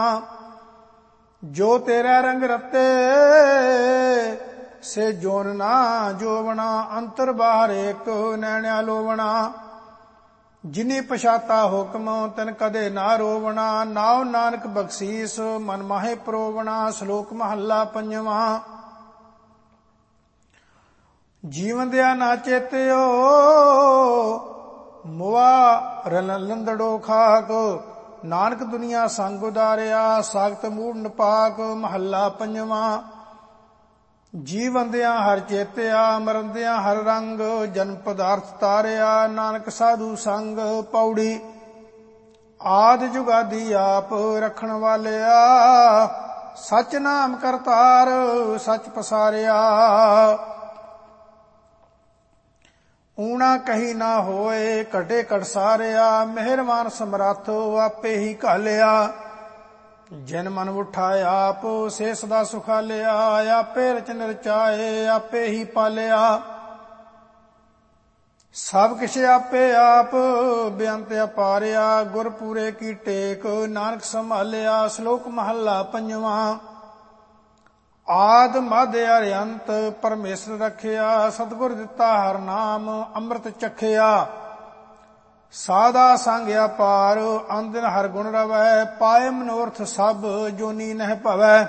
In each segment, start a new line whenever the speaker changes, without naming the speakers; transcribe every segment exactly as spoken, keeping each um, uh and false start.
ਜੋ ਤੇਰਾ ਰੰਗ ਰਤੇ ਸੇ ਜੋਨ ਨਾ ਜੋਵਣਾ, ਅੰਤਰ ਬਾਹਰ ਏਕ ਨੈਣਿਆ ਲੋਵਣਾ। ਜਿਨੀ ਪਛਾਤਾ ਹੁਕਮ ਤਨ ਕਦੇ ਨਾ ਰੋਵਣਾ, ਨਾਉ ਨਾਨਕ ਬਖਸ਼ੀਸ ਮਨ ਮਾਹੇ ਪਰੋਵਣਾ। ਸ਼ਲੋਕ ਮਹੱਲਾ ਪੰਜਵਾਂ। ਜੀਵਨ ਦਿਆ ਨਾ ਚੇਤਿਓ ਮੁਆ ਲੰਦੜੋ ਖਾਕ, ਨਾਨਕ ਦੁਨੀਆ ਸੰਗ ਉਦਾਰਿਆ ਸਾਖਤ ਮੂੜ ਨਪਾਕ। ਮਹੱਲਾ ਪੰਜਵਾਂ। ਜੀਵੰਦਿਆਂ ਹਰ ਚੇਤਿਆ ਮਰੰਦਿਆਂ ਹਰ ਰੰਗ, ਜਨਮ ਪਦਾਰਥ ਤਾਰਿਆ ਨਾਨਕ ਸਾਧੂ ਸੰਗ। ਪੌੜੀ। ਆਦਿ ਜੁਗਾਦੀ ਆਪ ਰੱਖਣ ਵਾਲਿਆ, ਸਚ ਨਾਮ ਕਰਤਾਰ ਸਚ ਪਸਾਰਿਆ। ਊਣਾ ਕਹੀ ਨਾ ਹੋਏ ਘਟੇ ਘਟ ਸਾਰਿਆ, ਮਿਹਰਬਾਨ ਸਮਰੱਥ ਆਪੇ ਹੀ ਘਾਲਿਆ। ਜਿਨ ਮਨ ਉਠਾਇਆ ਆਪ ਸੇ ਸਦਾ ਸੁਖਾਲਿਆ, ਆਪੇ ਰਚਨ ਰਚਾਏ ਆਪੇ ਹੀ ਪਾਲਿਆ। ਸਭ ਕਿਛ ਆਪੇ ਆਪ ਬੇਅੰਤ ਅਪਾਰਿਆ, ਗੁਰ ਪੂਰੇ ਕੀ ਟੇਕ ਨਾਨਕ ਸੰਭਾਲਿਆ। ਸ਼ਲੋਕ ਮਹੱਲਾ ਪੰਜਵਾਂ। ਆਦ ਮਧ ਅਰਿਅੰਤ ਪਰਮੇਸ਼ਰ ਰਖਿਆ, ਸਤਿਗੁਰ ਦਿੱਤਾ ਹਰ ਨਾਮ ਅੰਮ੍ਰਿਤ ਚਖਿਆ। ਸਾਦਾ ਸੰਗ ਅਪਾਰ ਅੰਦਿਨ ਹਰ ਗੁਣ ਰਵੈ, ਪਾਏ ਮਨੋਰਥ ਸਭ ਜੋਨੀ ਨਹਿ ਭਵੈ।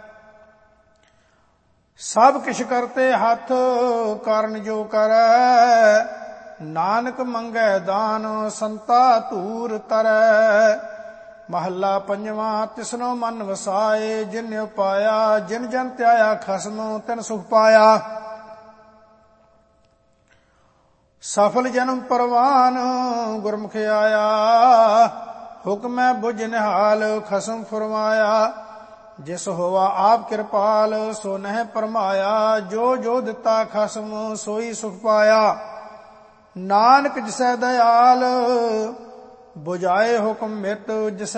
ਸਭ ਕਿਛ ਕਰਤੇ ਹੱਥ ਕਰਨ ਜੋ ਕਰੈ, ਨਾਨਕ ਮੰਗੈ ਦਾਨ ਸੰਤਾ ਧੂਰ ਤਰੈ। ਮਹੱਲਾ ਪੰਜਵਾਂ। ਤਿਸਨੋ ਮਨ ਵਸਾਏ ਜਿਨ ਉਪਾਇਆ, ਜਿਨ ਜਨ ਧਿਆਇਆ ਖਸਮ ਤਿਨ ਸੁਖ ਪਾਇਆ। ਸਫਲ ਜਨਮ ਪਰਵਾਨ ਗੁਰਮੁਖ ਆਇਆ, ਹੁਕਮੈ ਬੁਝ ਨਿਹਾਲ ਖਸਮ ਫਰਮਾਇਆ। ਜਿਸ ਹੋਵਾ ਆਪ ਕਿਰਪਾਲ ਸੋ ਨਹਿ ਪਰਮਾਇਆ, ਜੋ ਜੋ ਦਿੱਤਾ ਖਸਮ ਸੋਈ ਸੁਖ ਪਾਇਆ। ਨਾਨਕ ਜਿਸੈ ਦਇਆਲ ਬੁਝਾਏ ਹੁਕਮ ਮਿਤ, ਜਿਸੈ